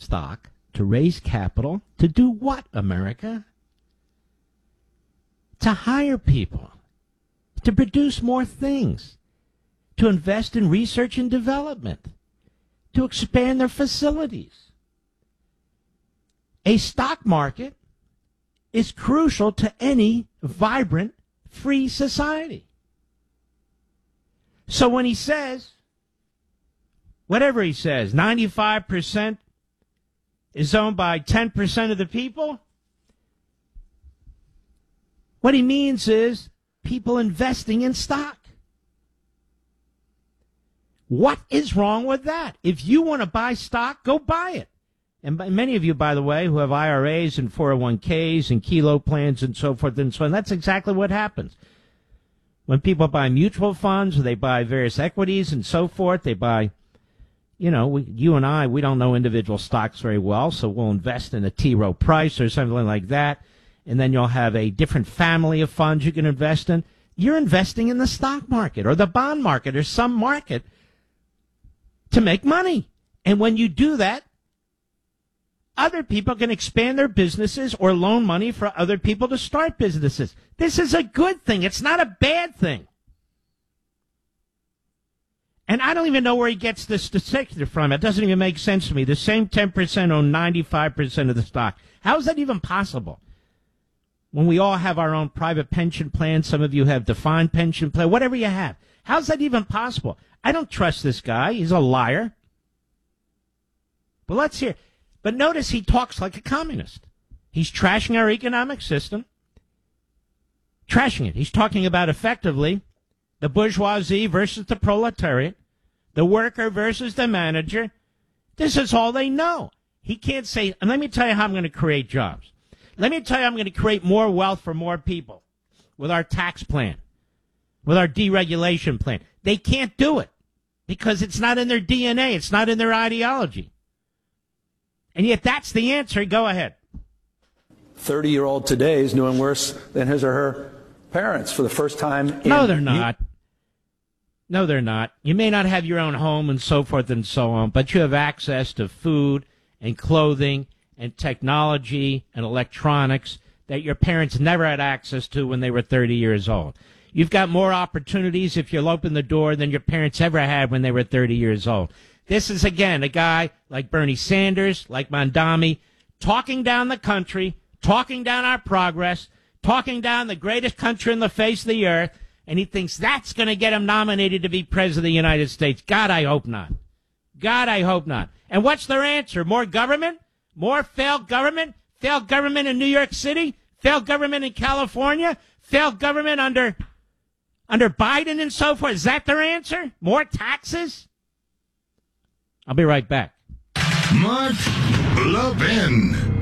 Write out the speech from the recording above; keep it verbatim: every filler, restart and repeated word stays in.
stock to raise capital to do what, America? To hire people, to produce more things, to invest in research and development, to expand their facilities. A stock market is crucial to any vibrant, free society. So when he says, whatever he says, ninety-five percent is owned by ten percent of the people, what he means is people investing in stock. What is wrong with that? If you want to buy stock, go buy it. And many of you, by the way, who have I R As and four oh one k's and kilo plans and so forth and so on, that's exactly what happens. When people buy mutual funds, or they buy various equities and so forth, they buy, you know, we, you and I, we don't know individual stocks very well, so we'll invest in a T. Rowe Price or something like that, and then you'll have a different family of funds you can invest in. You're investing in the stock market or the bond market or some market to make money. And when you do that, other people can expand their businesses or loan money for other people to start businesses. This is a good thing. It's not a bad thing. And I don't even know where he gets this statistic from. It doesn't even make sense to me. The same ten percent own ninety-five percent of the stock. How is that even possible? When we all have our own private pension plan, some of you have defined pension plan, whatever you have. How's that even possible? I don't trust this guy. He's a liar. But let's hear. But notice he talks like a communist. He's trashing our economic system. Trashing it. He's talking about effectively the bourgeoisie versus the proletariat, the worker versus the manager. This is all they know. He can't say, and let me tell you how I'm going to create jobs. Let me tell you I'm going to create more wealth for more people with our tax plan, with our deregulation plan. They can't do it because it's not in their D N A. It's not in their ideology. And yet that's the answer. Go ahead. thirty-year-old today is doing worse than his or her parents for the first time. In no, they're not. No, they're not. You may not have your own home and so forth and so on, but you have access to food and clothing and technology and electronics that your parents never had access to when they were thirty years old. You've got more opportunities if you'll open the door than your parents ever had when they were thirty years old. This is, again, a guy like Bernie Sanders, like Mondami, talking down the country, talking down our progress, talking down the greatest country on the face of the earth, and he thinks that's going to get him nominated to be president of the United States. God, I hope not. God, I hope not. And what's their answer? More government? More failed government? Failed government in New York City? Failed government in California? Failed government under, under Biden and so forth? Is that their answer? More taxes? I'll be right back. Mark Levin.